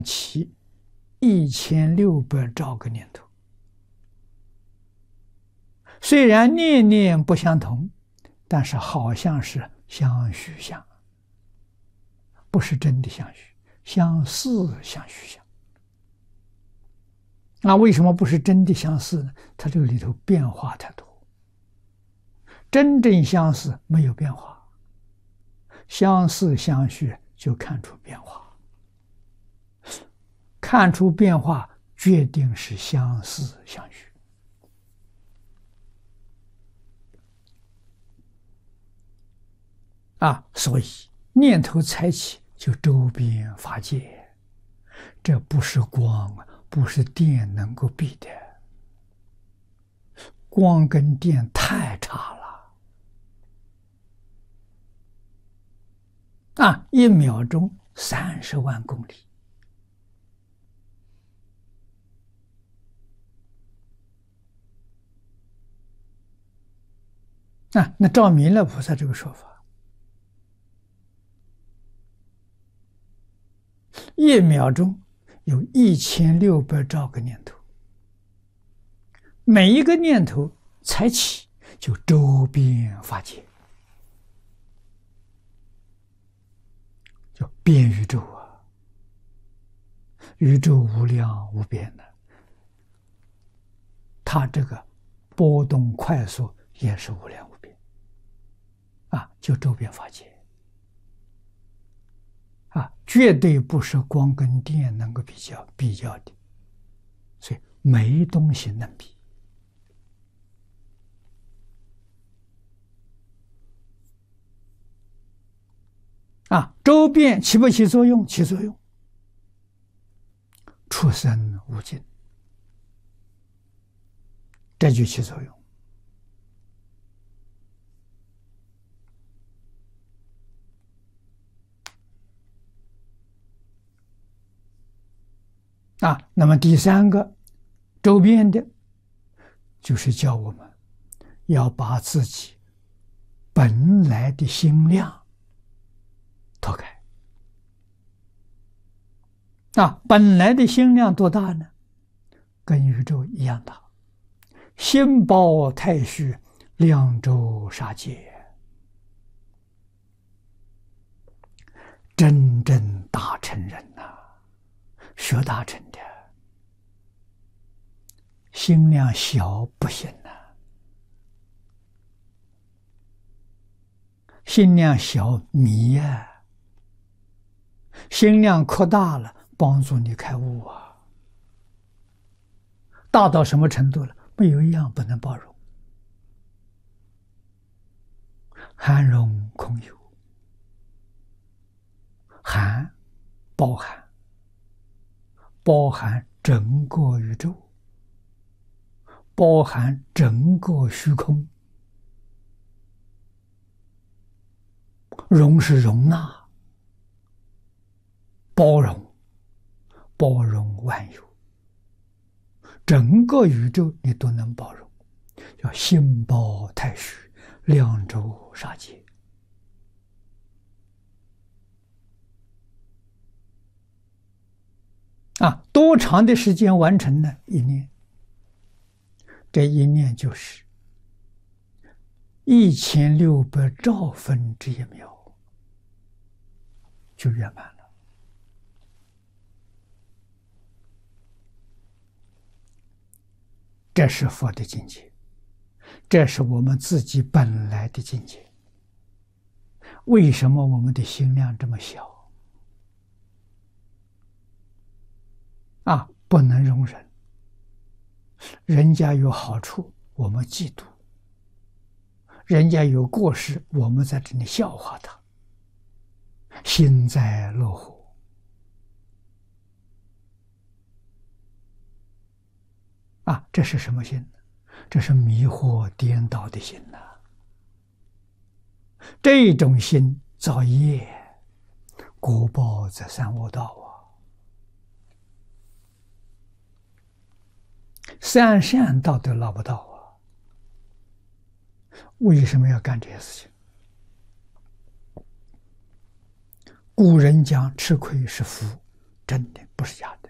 起1600兆个念头，虽然念念不相同，但是好像是相续相，不是真的相续，相似相续相。那为什么不是真的相似呢？它这个里头变化太多，真正相似没有变化，相似相续就看出变化，看出变化决定是相似相续。所以念头才起就周边法界，这不是光，不是电能够比的，光跟电太差了。1秒钟30万公里。那照弥勒菩萨这个说法，1秒钟有1600兆个念头，每一个念头才起就周边法界，叫遍宇宙啊！宇宙无量无边的，它这个波动快速也是无量无边就周边法界绝对不是光跟电能够比较的，所以没东西能比周边起不起作用？起作用。出生无尽，这就起作用。那么第三个周边的，就是叫我们要把自己本来的心量脱开。本来的心量多大呢？跟宇宙一样大，心包太虚，量周沙界，真正大成人学大成的，心量小不行心量小迷心量扩大了，帮助你开悟大到什么程度了？没有一样不能包容，含容空有，含包含整个宇宙，包含整个虚空，容是容纳，包容万有，整个宇宙你都能包容，叫心包太虚，量周沙界。多长的时间完成呢？一念，这一念就是1600兆分之1秒，就圆满了。这是佛的境界，这是我们自己本来的境界。为什么我们的心量这么小？不能容忍，人家有好处我们嫉妒，人家有过失我们在这里笑话他，幸灾乐祸。这是什么心呢？这是迷惑颠倒的心这种心造业，果报在三恶道三善道都捞不到为什么要干这些事情？古人讲吃亏是福， 真的，不是假的。